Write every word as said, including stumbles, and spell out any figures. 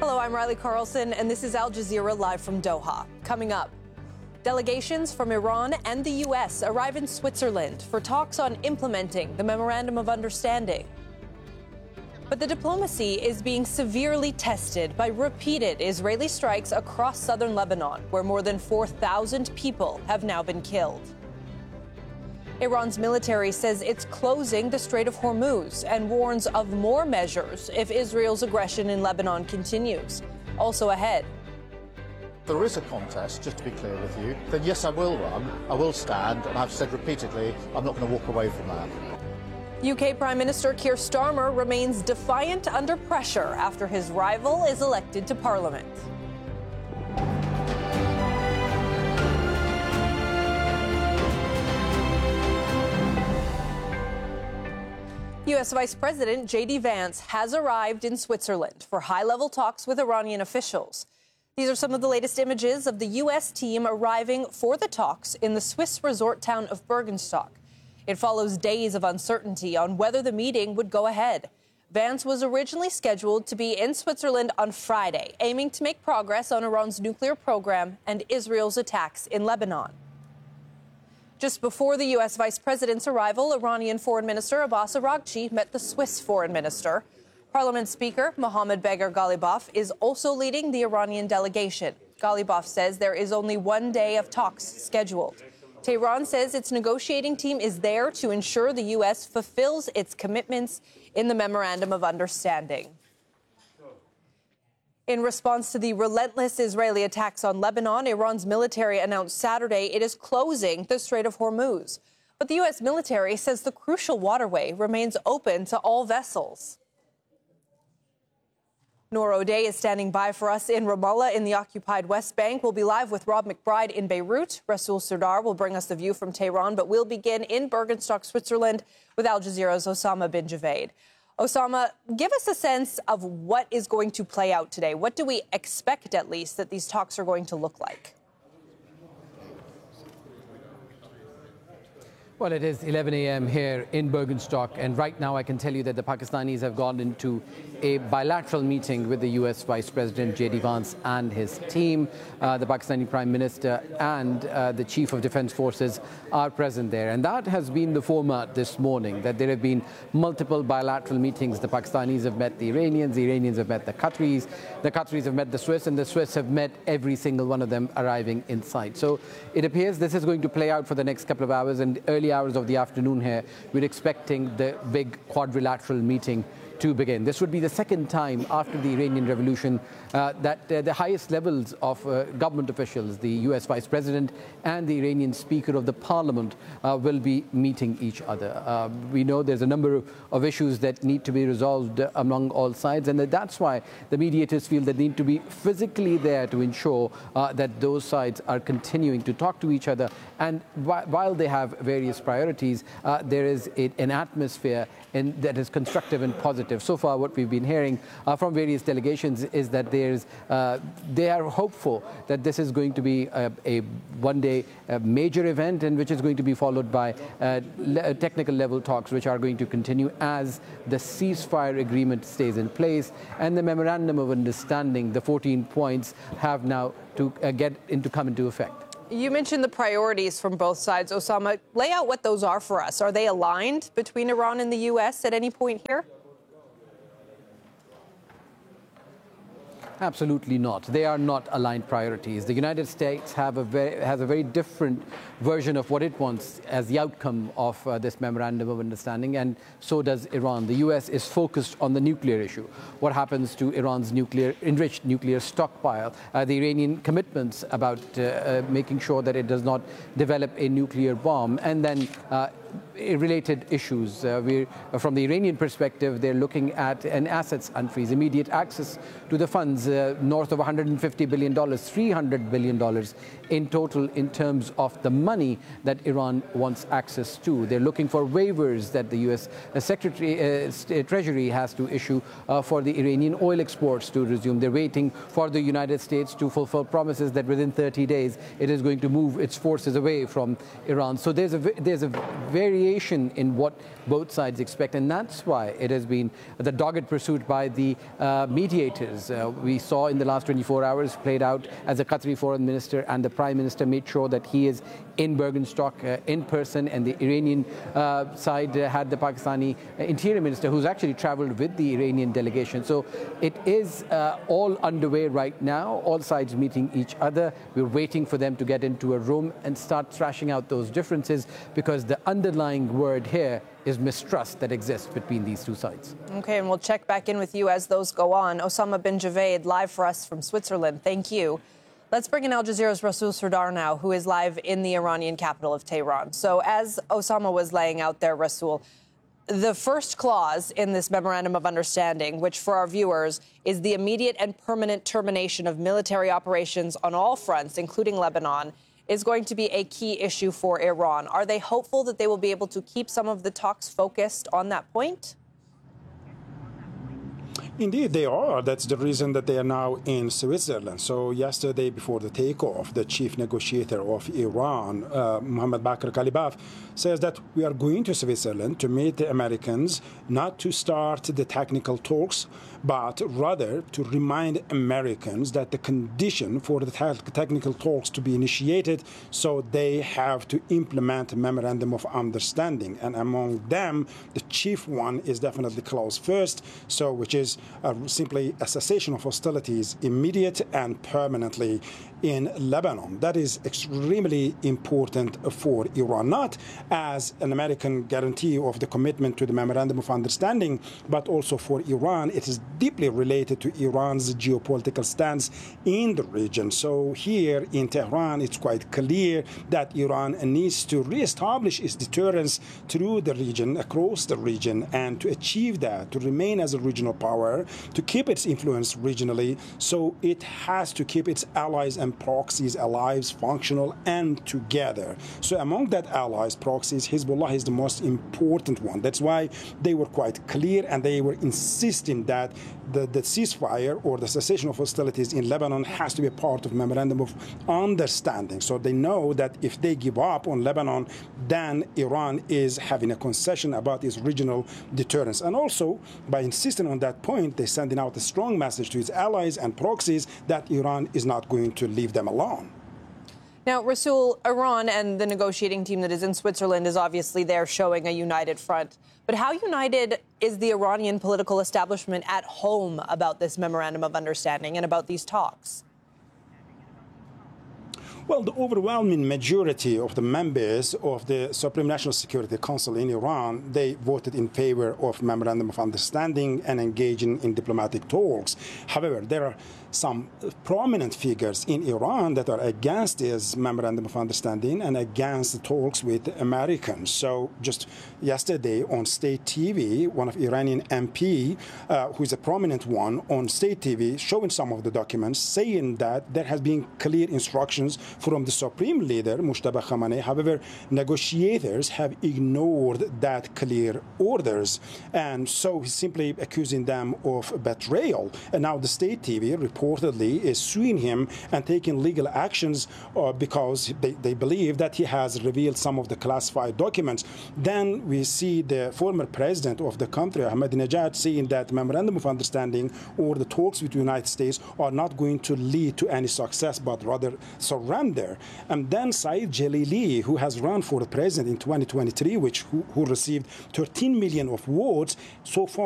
Hello, I'm Riley Carlson, and this is Al Jazeera live from Doha. Coming up, delegations from Iran and the U S arrive in Switzerland for talks on implementing the Memorandum of Understanding. But the diplomacy is being severely tested by repeated Israeli strikes across southern Lebanon, where more than four thousand people have now been killed. Iran's military says it's closing the Strait of Hormuz and warns of more measures if Israel's aggression in Lebanon continues. Also ahead. There is a contest, just to be clear with you, then yes, I will run, I will stand, and I've said repeatedly, I'm not going to walk away from that. U K Prime Minister Keir Starmer remains defiant under pressure after his rival is elected to Parliament. U S Vice President J D Vance has arrived in Switzerland for high-level talks with Iranian officials. These are some of the latest images of the U S team arriving for the talks in the Swiss resort town of Bergenstock. It follows days of uncertainty on whether the meeting would go ahead. Vance was originally scheduled to be in Switzerland on Friday, aiming to make progress on Iran's nuclear program and Israel's attacks in Lebanon. Just before the U S Vice President's arrival, Iranian Foreign Minister Abbas Araghchi met the Swiss Foreign Minister. Parliament Speaker Mohammad Bagher Ghalibaf is also leading the Iranian delegation. Ghalibaf says there is only one day of talks scheduled. Tehran says its negotiating team is there to ensure the U S fulfills its commitments in the Memorandum of Understanding. In response to the relentless Israeli attacks on Lebanon, Iran's military announced Saturday it is closing the Strait of Hormuz. But the U S military says the crucial waterway remains open to all vessels. Noor O'Day is standing by for us in Ramallah in the occupied West Bank. We'll be live with Rob McBride in Beirut. Rasul Sardar will bring us the view from Tehran, but we'll begin in Bergenstock, Switzerland, with Al Jazeera's Osama bin Javed. Osama, give us a sense of what is going to play out today. What do we expect, at least, that these talks are going to look like? Well, it is eleven a m here in Bergenstock, and right now I can tell you that the Pakistanis have gone into a bilateral meeting with the U S Vice President J D Vance and his team. Uh, the Pakistani Prime Minister and uh, the Chief of Defense Forces are present there, and that has been the format this morning, that there have been multiple bilateral meetings. The Pakistanis have met the Iranians, the Iranians have met the Qataris, the Qataris have met the Swiss, and the Swiss have met every single one of them arriving in sight. So it appears this is going to play out for the next couple of hours, and early hours of the afternoon here, we're expecting the big quadrilateral meeting to begin. This would be the second time after the Iranian Revolution uh, that uh, the highest levels of uh, government officials, the U S Vice President and the Iranian Speaker of the Parliament, uh, will be meeting each other. Uh, we know there's a number of, of issues that need to be resolved uh, among all sides, and that that's why the mediators feel they need to be physically there to ensure uh, that those sides are continuing to talk to each other. And wh while they have various priorities, uh, there is a, an atmosphere in, that is constructive and positive. So far, what we've been hearing uh, from various delegations is that there's, uh, they are hopeful that this is going to be a, a one-day a major event, and which is going to be followed by uh, le technical level talks, which are going to continue as the ceasefire agreement stays in place, and the Memorandum of Understanding, the fourteen points, have now to uh, get into come into effect. You mentioned the priorities from both sides, Osama. Lay out what those are for us. Are they aligned between Iran and the U S at any point here? Absolutely not. They are not aligned priorities. The United States have a very, has a very different version of what it wants as the outcome of uh, this Memorandum of Understanding, and so does Iran. The U S is focused on the nuclear issue. What happens to Iran's nuclear, enriched nuclear stockpile, uh, the Iranian commitments about uh, uh, making sure that it does not develop a nuclear bomb, and then uh, related issues. Uh, we're, uh, from the Iranian perspective, they're looking at an assets unfreeze, immediate access to the funds, uh, north of one hundred fifty billion dollars, three hundred billion dollars in total in terms of the money that Iran wants access to. They're looking for waivers that the U S uh, Secretary, uh, Treasury has to issue uh, for the Iranian oil exports to resume. They're waiting for the United States to fulfill promises that within thirty days it is going to move its forces away from Iran. So there's a, there's a very variation in what both sides expect, and that's why it has been the dogged pursuit by the uh, mediators. Uh, we saw in the last twenty-four hours played out as the Qatari foreign minister and the prime minister made sure that he is in Bergenstock uh, in person, and the Iranian uh, side uh, had the Pakistani interior minister who's actually traveled with the Iranian delegation. So it is uh, all underway right now, all sides meeting each other. We're waiting for them to get into a room and start thrashing out those differences, because the underlying word here is mistrust that exists between these two sides. Okay, and we'll check back in with you as those go on. Osama bin Javaid, live for us from Switzerland. Thank you. Let's bring in Al Jazeera's Rasool Sardar now, who is live in the Iranian capital of Tehran. So as Osama was laying out there, Rasool, the first clause in this Memorandum of Understanding, which for our viewers is the immediate and permanent termination of military operations on all fronts, including Lebanon, is going to be a key issue for Iran. Are they hopeful that they will be able to keep some of the talks focused on that point? Indeed, they are. That's the reason that they are now in Switzerland. So yesterday, before the takeoff, the chief negotiator of Iran, uh, Mohammad Bakr Kalibaf, says that we are going to Switzerland to meet the Americans, not to start the technical talks, but rather to remind Americans that the condition for the te- technical talks to be initiated, so they have to implement a memorandum of understanding. And among them, the chief one is definitely clause first, so which is uh, simply a cessation of hostilities immediate and permanently in Lebanon. That is extremely important for Iran, not as an American guarantee of the commitment to the Memorandum of Understanding, but also for Iran. It is deeply related to Iran's geopolitical stance in the region. So here in Tehran, it's quite clear that Iran needs to reestablish its deterrence through the region, across the region, and to achieve that, to remain as a regional power, to keep its influence regionally. So it has to keep its allies and proxies alive, functional, and together. So among that allies, proxies, Hezbollah is the most important one. That's why they were quite clear, and they were insisting that the, the ceasefire or the cessation of hostilities in Lebanon has to be a part of a memorandum of understanding. So they know that if they give up on Lebanon, then Iran is having a concession about its regional deterrence. And also, by insisting on that point, they're sending out a strong message to its allies and proxies that Iran is not going to leave them alone. Now, Rasool, Iran and the negotiating team that is in Switzerland is obviously there showing a united front. But how united is the Iranian political establishment at home about this memorandum of understanding and about these talks? Well, the overwhelming majority of the members of the Supreme National Security Council in Iran, they voted in favor of Memorandum of Understanding and engaging in diplomatic talks. However, there are some prominent figures in Iran that are against this Memorandum of Understanding and against the talks with Americans. So just yesterday on state T V, one of Iranian M P, uh, who is a prominent one on state T V, showing some of the documents, saying that there has been clear instructions from the Supreme Leader, Mujtaba Khamenei. However, negotiators have ignored that clear orders. And so he's simply accusing them of betrayal. And now the state T V reportedly is suing him and taking legal actions uh, because they, they believe that he has revealed some of the classified documents. Then we see the former president of the country, Ahmadinejad, saying that the Memorandum of Understanding or the talks with the United States are not going to lead to any success, but rather surrender. And then Saeed Jalili, who has run for the president in twenty twenty-three, which who, who received thirteen million of votes, so far